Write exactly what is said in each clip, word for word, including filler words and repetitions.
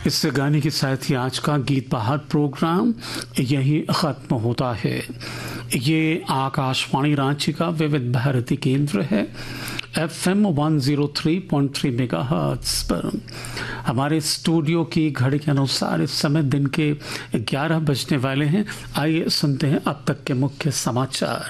इस गाने के साथ ही आज का गीत बहार प्रोग्राम यही खत्म होता है। ये आकाशवाणी रांची का विविध भारती केंद्र है, F M one zero three point three megahertz पर। हमारे स्टूडियो की घड़ी के अनुसार इस समय दिन के ग्यारह बजने वाले हैं। आइए सुनते हैं अब तक के मुख्य समाचार।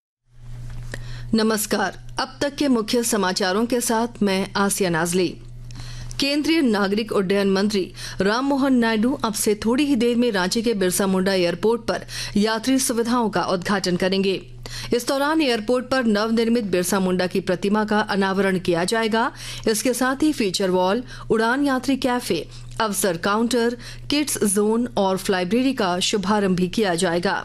नमस्कार, अब तक के मुख्य समाचारों के साथ मैं आसिया नाजली। केंद्रीय नागरिक उड्डयन मंत्री राममोहन नायडू अब से थोड़ी ही देर में रांची के बिरसा मुंडा एयरपोर्ट पर यात्री सुविधाओं का उद्घाटन करेंगे। इस दौरान एयरपोर्ट पर नवनिर्मित बिरसा मुंडा की प्रतिमा का अनावरण किया जाएगा। इसके साथ ही फीचर वॉल, उड़ान यात्री कैफे, अवसर काउंटर, किड्स जोन और लाइब्रेरी का शुभारंभ भी किया जाएगा।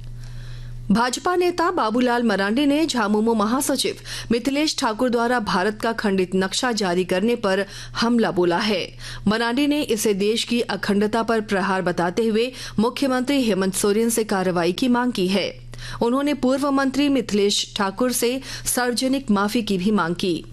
भाजपा नेता बाबूलाल मरांडी ने झामुमो महासचिव मिथिलेश ठाकुर द्वारा भारत का खंडित नक्शा जारी करने पर हमला बोला है। मरांडी ने इसे देश की अखंडता पर प्रहार बताते हुए मुख्यमंत्री हेमंत सोरेन से कार्रवाई की मांग की है। उन्होंने पूर्व मंत्री मिथिलेश ठाकुर से सार्वजनिक माफी की भी मांग की।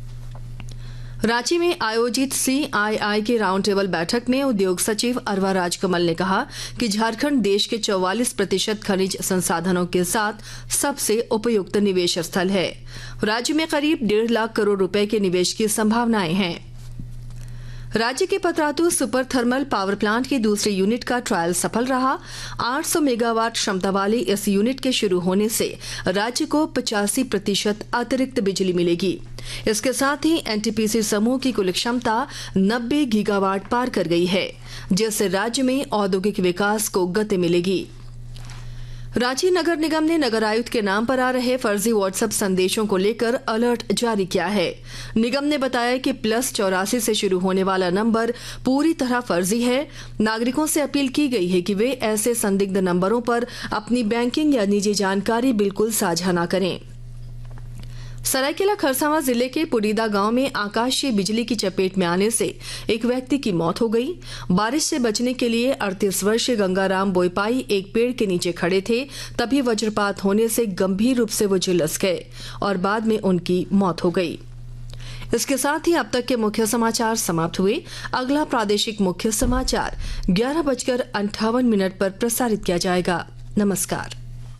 रांची में आयोजित सी आई आई के राउंड टेबल बैठक में उद्योग सचिव अरवा राजकमल ने कहा कि झारखंड देश के चौवालीस प्रतिशत खनिज संसाधनों के साथ सबसे उपयुक्त निवेश स्थल है। राज्य में करीब डेढ़ लाख करोड़ रुपए के निवेश की संभावनाएं हैं। राज्य के Patratu super thermal power plant की दूसरी यूनिट का ट्रायल सफल रहा। आठ सौ मेगावाट क्षमता वाली इस यूनिट के शुरू होने से राज्य को पचासी प्रतिशत अतिरिक्त बिजली मिलेगी। इसके साथ ही एन टी पी सी समूह की कुल क्षमता नब्बे गीगावाट पार कर गई है, जिससे राज्य में औद्योगिक विकास को गति मिलेगी। रांची नगर निगम ने नगर आयुक्त के नाम पर आ रहे फर्जी व्हाट्सएप संदेशों को लेकर अलर्ट जारी किया है। निगम ने बताया कि प्लस चौरासी से शुरू होने वाला नंबर पूरी तरह फर्जी है। नागरिकों से अपील की गई है कि वे ऐसे संदिग्ध नंबरों पर अपनी बैंकिंग या निजी जानकारी बिल्कुल साझा न करें। सरायकेला खरसावां जिले के पुडीदा गांव में आकाशीय बिजली की चपेट में आने से एक व्यक्ति की मौत हो गई। बारिश से बचने के लिए अड़तीस वर्षीय गंगाराम बोईपाई एक पेड़ के नीचे खड़े थे, तभी वज्रपात होने से गंभीर रूप से वो झुलस गए और बाद में उनकी मौत हो गई। इसके साथ ही अब तक के मुख्य समाचार समाप्त हुए। अगला प्रादेशिक मुख्य समाचार ग्यारह बजकर अंठावन मिनट पर प्रसारित किया जाएगा। नमस्कार।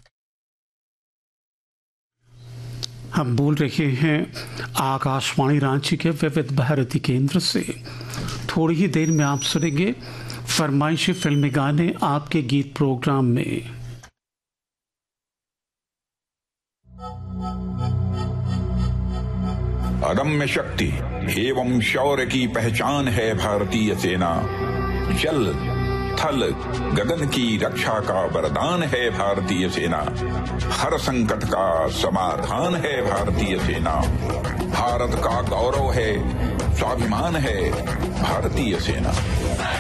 हम बोल रहे हैं आकाशवाणी रांची के विविध भारती केंद्र से। थोड़ी ही देर में आप सुनेंगे फरमाइशी फिल्मी गाने आपके गीत प्रोग्राम में। अदम्य शक्ति एवं शौर्य की पहचान है भारतीय सेना। जल थल गगन की रक्षा का वरदान है भारतीय सेना। हर संकट का समाधान है भारतीय सेना। भारत का गौरव है, स्वाभिमान है भारतीय सेना।